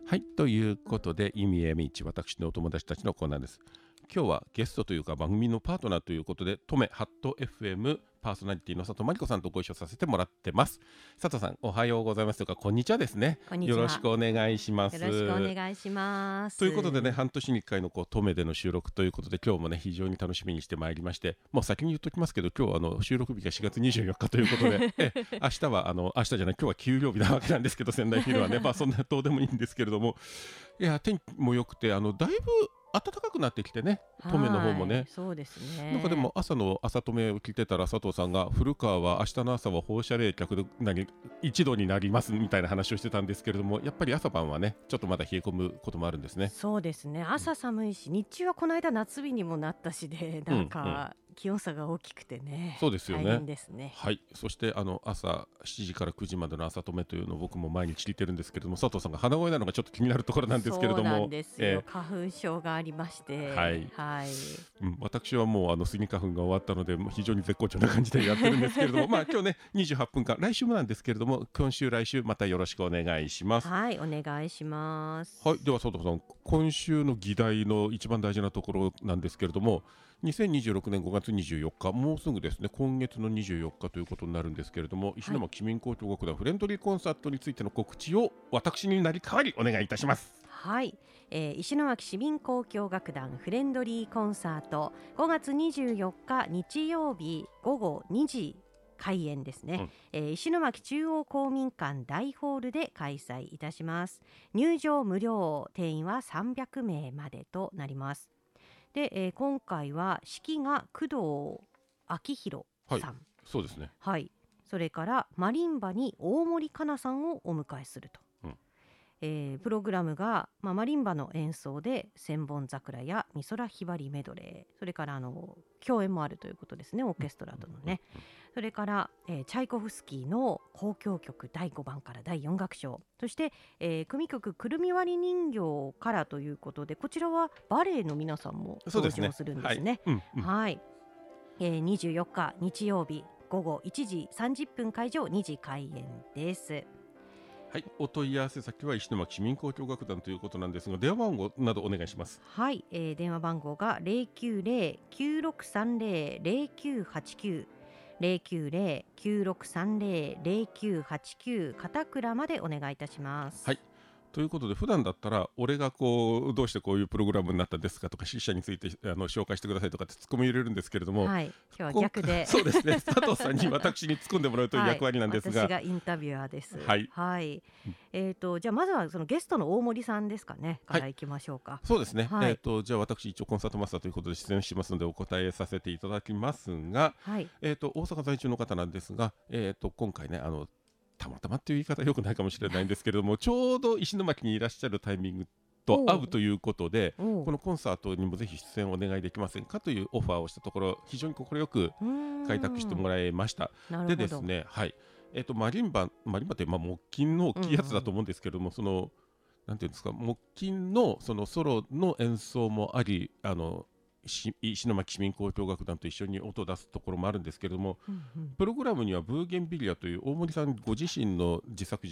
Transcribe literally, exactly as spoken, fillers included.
はい、ということで、意味へ道、私のお友達たちのコーナーです。今日はゲストというか番組のパートナーということで、トメハット エフエム パーソナリティの佐藤真理子さんとご一緒させてもらってます。佐藤さん、おはようございますというか、こんにちはですね。 こんにちは。 よろしくお願いします。 よろしくお願いします。 ということでね、半年にいっかいのこうトメでの収録ということで、今日もね、非常に楽しみにしてまいりまして、もう先に言っときますけど、今日はあの収録日がしがつにじゅうよっかということで、え明日はあの明日じゃない、今日は給料日なわけなんですけど、仙台フィルはね、まあそんなどうでもいいんですけれども、いや天気も良くて、あのだいぶ暖かくなってきてね、登米の方もね。 そうですね。 なんかでも朝の朝登米を聞いてたら、佐藤さんが古川は明日の朝は放射冷却で何いちどになりますみたいな話をしてたんですけれども、やっぱり朝晩はねちょっとまだ冷え込むこともあるんですね。 そうですね。朝寒いし、うん、日中はこの間夏日にもなったしで、なんか、うんうん、気温差が大きくてね。 そうですよね。 大変ですね。 はい。そしてあの朝しちじからくじまでの朝止めというのを僕も毎日聞いてるんですけれども、佐藤さんが鼻声なのがちょっと気になるところなんですけれども、 そうなんですよ、えー、花粉症がありまして、 はい、 はい、 うん、私はもうあのスギ花粉が終わったので非常に絶好調な感じでやってるんですけれどもまあ今日ねにじゅうはっぷんかん、来週もなんですけれども、今週来週またよろしくお願いします。 はい、お願いします。 はい、では佐藤さん、今週の議題の一番大事なところなんですけれども、にせんにじゅうろくねんごがつにじゅうよっか、もうすぐですね、今月のにじゅうよっかということになるんですけれども、石巻市民交響楽団フレンドリーコンサートについての告知を私になり代わりお願いいたします。 はい、えー、石巻市民交響楽団フレンドリーコンサート、ごがつにじゅうよっか日曜日ごごにじ開演ですね、うんえー、石巻中央公民館大ホールで開催いたします。入場無料、定員はさんびゃくめいまでとなります。で、えー、今回は指揮が工藤昭弘さん、はい、 そうですね、 はい、それからマリンバに大森かなさんをお迎えすると、うんえー、プログラムが、まあ、マリンバの演奏で千本桜や美空ひばりメドレー、それからあの共演もあるということですね、オーケストラとのね、うん、それから、えー、チャイコフスキーの交響曲だいごばんからだいよん楽章、そして、えー、組曲くるみ割り人形からということで、こちらはバレエの皆さんも登場するんですね。はい、えー、にじゅうよっか日曜日ごごいちじさんじゅっぷん会場、にじ開演です。 はい、お問い合わせ先は石巻市民交響楽団ということなんですが、電話番号などお願いします。 はい、えー、電話番号が ゼロきゅうゼロ きゅうろくさんゼロ ゼロきゅうはちきゅう ゼロきゅうゼロ きゅうろくさんゼロ ゼロきゅうはちきゅう片倉までお願いいたします。 はい、ということで、普段だったら俺がこうどうしてこういうプログラムになったんですかとか、指揮者についてあの紹介してくださいとかってツッコミ入れるんですけれども、 はい、今日は逆でそうですね、佐藤さんに私に突っ込んでもらうという役割なんですが、 はい、私がインタビュアーです。 はい、 はい、えーと、じゃあまずはそのゲストの大森さんですかね、からいきましょうか。 はい、そうですね、 はい、 えーと、じゃあ私一応コンサートマスターということで出演しますのでお答えさせていただきますが、はい、えーと大阪在住の方なんですが、えーと今回ね、あのたまたまっていう言い方は良くないかもしれないんですけれどもちょうど石巻にいらっしゃるタイミングと合うということで、このコンサートにもぜひ出演お願いできませんかというオファーをしたところ、非常に快く開拓してもらいました。でですね、はい、えーとマリンバマリンバってまあ木琴の大きいやつだと思うんですけれども、うんうん、そのなんていうんですか、木琴のそのソロの演奏もあり、あの石巻市民交響楽団と一緒に音を出すところもあるんですけれども、うんうん、プログラムにはブーゲンビリアという大森さんご自身の自作